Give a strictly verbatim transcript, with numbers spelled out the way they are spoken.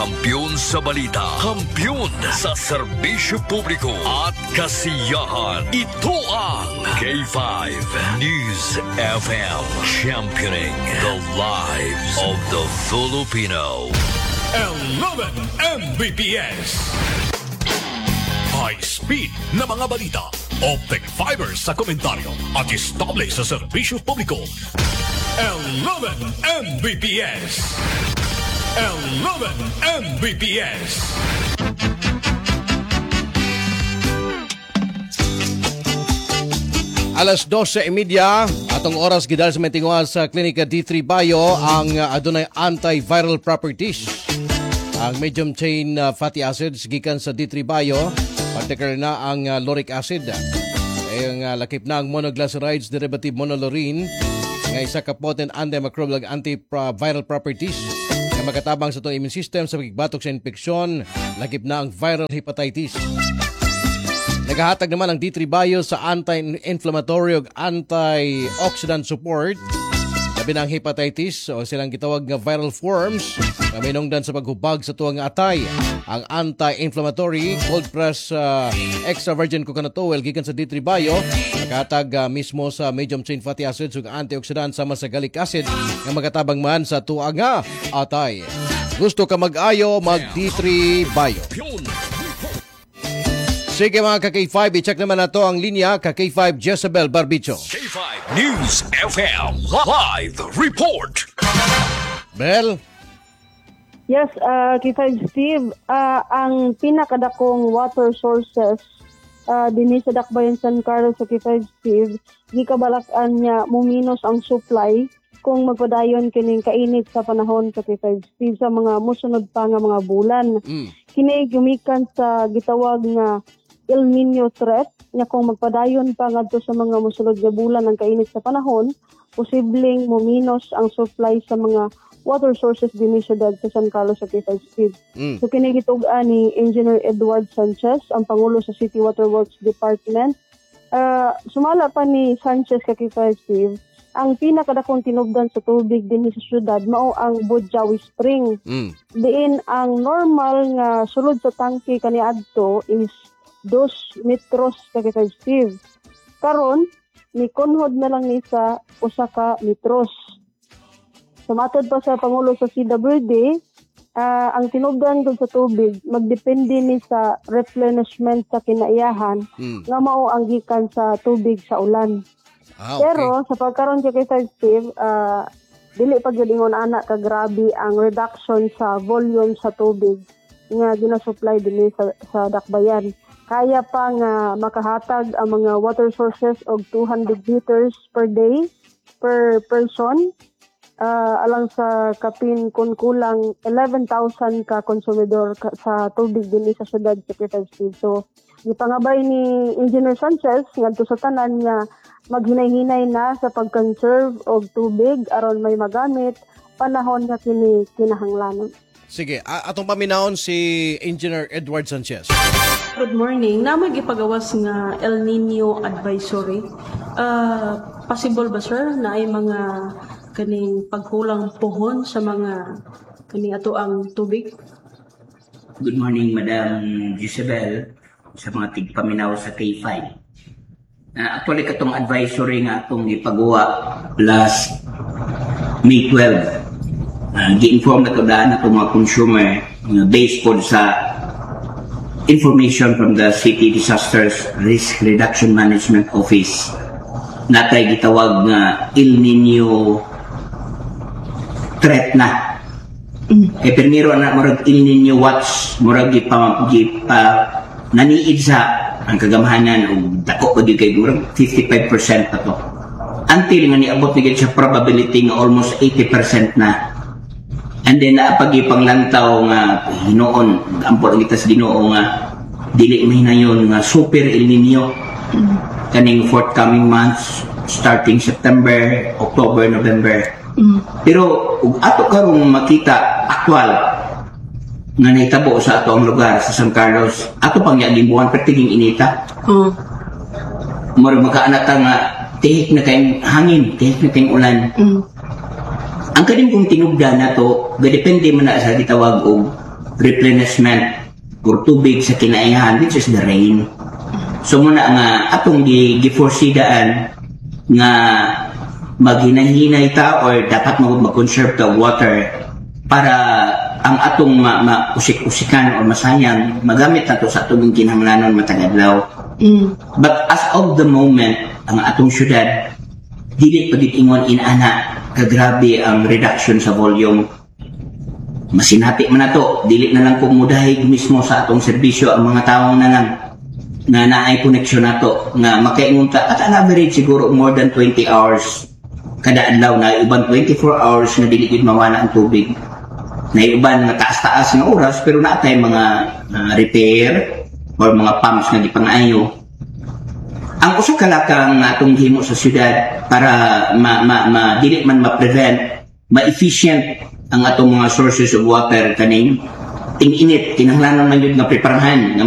Kampiyon sa balita, kampiyon sa serbisyo publiko at kasiyahan. Ito ang K five News F M, championing the lives of the Filipino. eleven M B P S. High speed na mga balita, optic fiber sa komentaryo at estable sa serbisyo publiko. eleven M B P S. eleven M B P S. Alas dose e media, atong oras gidal sa mentinguan sa Klinika D three Bio ang uh, adunay antiviral properties. Ang medium chain uh, fatty acids gikan sa D three Bio, particular na ang uh, lauric acid. Ay ang uh, lakip na ang monoglycerides derivative monolaurin nga isa ka potent antimicrobial antiviral properties na makatabang sa itong immune system sa pagbatok sa infeksyon, lakip na ang viral hepatitis. Nagahatag naman ang D three Bio sa anti-inflammatory ug antioxidant support labi na ang hepatitis o silang gitawag nga viral forms na minungdan sa paghubag sa tuwang atay. Ang anti-inflammatory cold press uh, extra virgin coconut oil gikan sa D three Bio nagahatag uh, mismo sa medium chain fatty acids ug antioxidant sama sa gallic acid nga magatabang man sa tuwang nga atay. Gusto ka mag-ayo, mag D three Bio. Sige mga ka-K five, i-check naman na to ang linya ka-K five Jezebel Barbicho. K five News F M Live Report. Bel? Yes, uh, K five Steve, uh, ang pinakadakong water sources uh, din sa Dakbayan San Carlos sa K five Steve, gikabalakan niya muminos ang supply kung magpadayon kining kainit sa panahon sa K five Steve sa mga musunod pa nga mga bulan. Mm. Kini gumikan sa gitawag nga El Nino threat nga kung magpadayon pa ngadto sa mga mosulod nga bulan ng kainit sa panahon, posibleng muminos ang supply sa mga water sources din sa syudad sa San Carlos sa K five Steve. Mm. So kini gitug-an ni Engineer Edward Sanchez, ang pangulo sa City Water Works Department. Uh, sumala pa ni Sanchez sa K five Steve, ang pinakadakong tinubdan sa tubig din sa syudad mao ang Budjawi Spring. Mm. Diin ang normal nga sulod sa tangke kaniadto is dos metros ka K five Steve. Karon ni konhod na lang ni sa usa ka metros. Sumatod pa sa pangulo sa C W D, uh, ang tinubdan sa tubig magdepende ni sa replenishment sa kinaiyahan mm. nga mao ang gikan sa tubig sa ulan. Ah, okay. Pero sa pagkaron kay K five Steve, uh, dili pa gyud ingon ana ka grabe ang reduction sa volume sa tubig nga ginasupply dinhi sa, sa Dakbayan. Kaya pa nga makahatag ang mga water sources og two hundred liters per day per person. Uh, alang sa kapin kung kulang eleven thousand ka konsumidor ka, sa tubig dinhi sa syudad sa K five Steve. So, gipangabay ni Engineer Sanchez ngadto sa tanan nga maghinay-hinay na sa pag-conserve og tubig aron may magamit panahon nga kini kinahanglanon. Sige, atong paminahon si Engineer Edward Sanchez. Good morning. Namoy gipagawas nga El Nino advisory. Uh, possible ba sir na ay mga kaning pagkulang pohon sa mga kaning ato ang tubig? Good morning, Madam Jezebel, sa mga tigpaminaw sa K five. Uh, actually, katong advisory nga atong ipagawa last May twelfth. Uh, gi-inform na to daan na mga consumer uh, based po sa information from the City Disasters Risk Reduction Management Office. Natay gitawag nga El Nino threat na. Mm. E permiro na murag El Nino watch, murag gipa, gipa naniid sa ang kagamahanan o dako ko di kay murag fifty-five percent pa to. Until nga niabot ni sa probability nga almost eighty percent na. And then naapag panglantaw nga hinoon, ampor kita sa Ginoo nga dili may na yun nga super El Nino mm. kaning forthcoming months starting September, October, November. Mm. Pero ug ato karong makita aktual nga nahitabo sa ato ang lugar sa San Carlos, ato pang yalimbuhan pertiging inita. Mm. Mura makaanata nga tihik na kayong hangin, tihik na kayong ulan. Mm. Ang kanin kong tinugda na to, gadepende man na sa gitawag og replenishment or tubig sa kinaihan, which is the rain. So muna nga atong gi giforsidaan nga maghinay-hinay ta or dapat mag-conserve ta water para ang atong ma- ma-usik-usikan o masayang magamit nato sa atong kinahanglanon matagadlaw. Mm. But as of the moment, ang atong syudad dili pa gid ingon inana kagrabe ang reduction sa volume. Masinati man nato, dili na lang kumudahig mismo sa atong serbisyo ang mga tawo na lang na naay connection nato nga makaingon ta at an average siguro more than twenty hours kada adlaw, na uban twenty-four hours na dili gid mawala ang tubig. Na uban nga taas-taas nga oras pero naatay mga uh, repair or mga pumps nga gipangayo. Ang usa ka lakang atong gihimo sa syudad para ma, ma, ma dili man ma-prevent, ma-efficient ang atong mga sources of water kaning ting-init, kinahanglan man yun nga preparahan